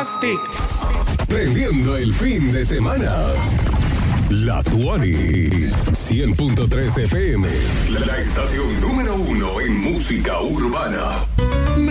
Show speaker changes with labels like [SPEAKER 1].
[SPEAKER 1] Plastic.
[SPEAKER 2] Prendiendo el fin de semana. La Tuani 100.3 FM. La estación número 1 en música urbana.